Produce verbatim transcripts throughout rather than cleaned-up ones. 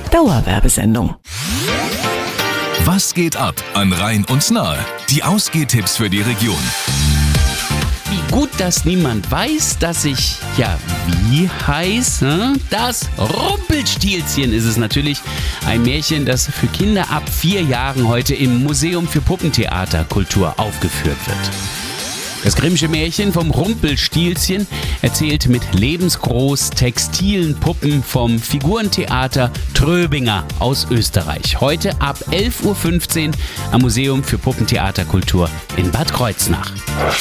Dauerwerbesendung. Was geht ab an Rhein und Nahe? Die Ausgehtipps für die Region. Wie gut, dass niemand weiß, dass ich, ja, wie heiß? Hm? Das Rumpelstilzchen ist es natürlich. Ein Märchen, das für Kinder ab vier Jahren heute im Museum für Puppentheaterkultur aufgeführt wird. Das Grimmsche Märchen vom Rumpelstilzchen erzählt mit lebensgroß textilen Puppen vom Figurentheater Tröbinger aus Österreich. Heute ab elf Uhr fünfzehn am Museum für Puppentheaterkultur in Bad Kreuznach.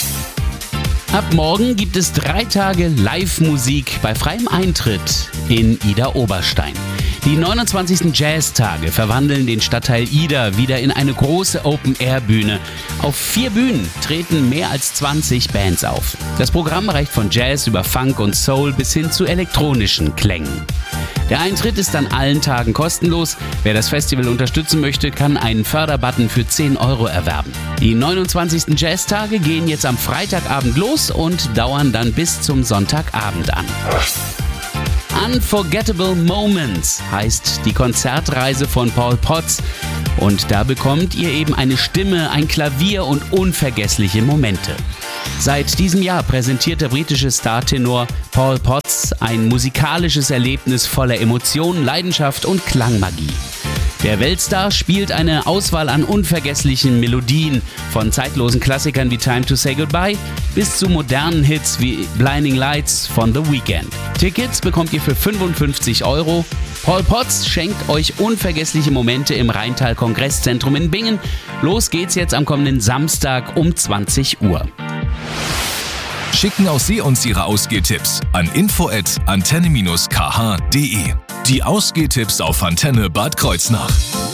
Ab morgen gibt es drei Tage Live-Musik bei freiem Eintritt in Idar-Oberstein. Die neunundzwanzigsten Jazz-Tage verwandeln den Stadtteil Idar wieder in eine große Open-Air-Bühne. Auf vier Bühnen treten mehr als zwanzig Bands auf. Das Programm reicht von Jazz über Funk und Soul bis hin zu elektronischen Klängen. Der Eintritt ist an allen Tagen kostenlos. Wer das Festival unterstützen möchte, kann einen Förderbutton für zehn Euro erwerben. Die neunundzwanzigsten Jazz-Tage gehen jetzt am Freitagabend los und dauern dann bis zum Sonntagabend an. Unforgettable Moments heißt die Konzertreise von Paul Potts. Und da bekommt ihr eben eine Stimme, ein Klavier und unvergessliche Momente. Seit diesem Jahr präsentiert der britische Startenor Paul Potts ein musikalisches Erlebnis voller Emotionen, Leidenschaft und Klangmagie. Der Weltstar spielt eine Auswahl an unvergesslichen Melodien, von zeitlosen Klassikern wie Time to Say Goodbye bis zu modernen Hits wie Blinding Lights von The Weeknd. Tickets bekommt ihr für fünfundfünfzig Euro. Paul Potts schenkt euch unvergessliche Momente im Rheintal Kongresszentrum in Bingen. Los geht's jetzt am kommenden Samstag um zwanzig Uhr. Schicken auch Sie uns Ihre Ausgehtipps an info at antenne dash k h punkt d e. Die Ausgehtipps auf Antenne Bad Kreuznach.